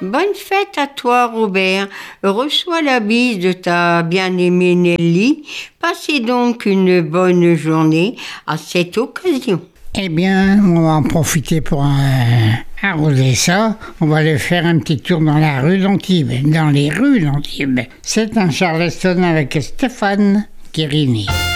Bonne fête à toi, Robert. Reçois la bise de ta bien-aimée Nelly. Passez donc une bonne journée à cette occasion. Eh bien, on va en profiter pour arroser ça. On va aller faire un petit tour dans la rue d'Antibes, dans les rues d'Antibes. C'est un Charleston avec Stéphane Guérini.